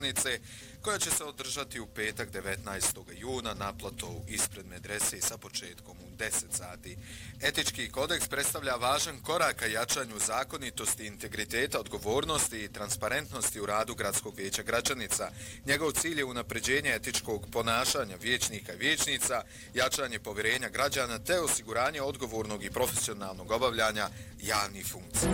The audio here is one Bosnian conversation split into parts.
koja će se održati u petak 19. juna na platovu ispred medrese sa početkom u 10 sati. Etički kodeks predstavlja važan korak ka jačanju zakonitosti, integriteta, odgovornosti i transparentnosti u radu Gradskog vijeća Gračanica. Njegov cilj je unapređenje etičkog ponašanja vijećnika i vijećnica, jačanje povjerenja građana te osiguranje odgovornog i profesionalnog obavljanja javnih funkcija.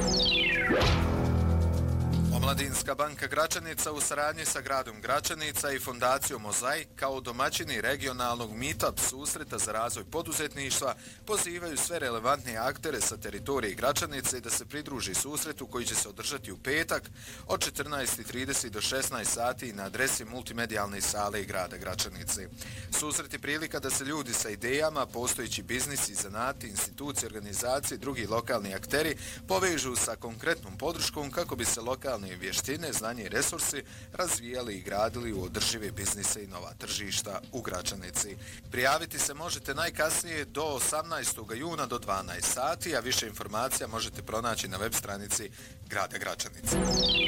Omladinska banka Gračanica u saradnji sa gradom Gračanica i fondacijom Mozaik kao domaćini regionalnog meetup susreta za razvoj poduzetništva pozivaju sve relevantne aktere sa teritorije Gračanice da se pridruži susretu koji će se održati u petak od 14:30 do 16 sati na adresi multimedijalne sale grada Gračanice. Susret je prilika da se ljudi sa idejama, postojeći biznisi, zanati, institucije, organizacije i drugi lokalni akteri povežu sa konkretnom podrškom kako bi se lokalne vještine, znanje i resursi razvijali i gradili u održive biznise i nova tržišta u Gračanici. Prijaviti se možete najkasnije do 18. juna do 12 sati, a više informacija možete pronaći na web stranici grada Gračanice.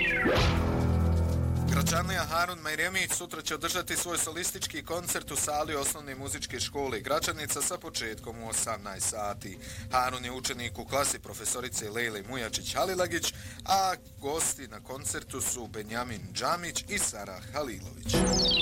Gračanlija Harun Majremić sutra će održati svoj solistički koncert u sali osnovne muzičke škole Gračanica sa početkom u 18 sati. Harun je učenik u klasi profesorice Lejle Mujačić-Halilagić, a gosti na koncertu su Benjamin Džamić i Sara Halilović.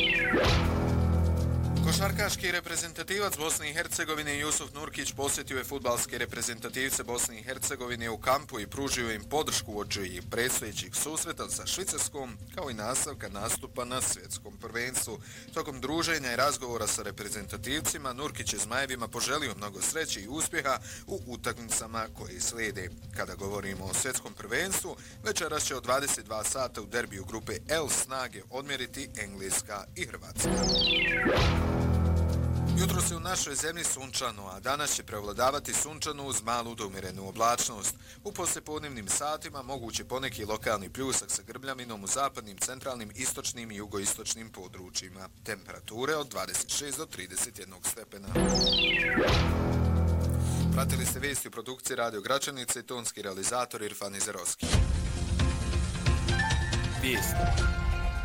Košarkaški reprezentativac Bosne i Hercegovine Jusuf Nurkić posjetio je fudbalske reprezentativce Bosne i Hercegovine u kampu i pružio im podršku uoči predstojećih susreta sa Švicarskom kao i nastavka nastupa na svjetskom prvenstvu. Tokom druženja i razgovora sa reprezentativcima Nurkić je Zmajevima poželio mnogo sreće i uspjeha u utakmicama koje slijede. Kada govorimo o svjetskom prvenstvu, večeras će od 22 sata u derbiju grupe L snage odmjeriti Engleska i Hrvatska. Jutro se u našoj zemlji sunčano, a danas će prevladavati sunčano uz malu do umjerenu oblačnost. U poslijepodnevnim satima moguće poneki lokalni pljusak sa grmljaminom u zapadnim, centralnim, istočnim i jugoistočnim područjima. Temperature od 26 do 31 stepena. Pratili ste vijesti u produkciji Radio Gračanice i tonski realizator Irfan Izerovski. Vijesti.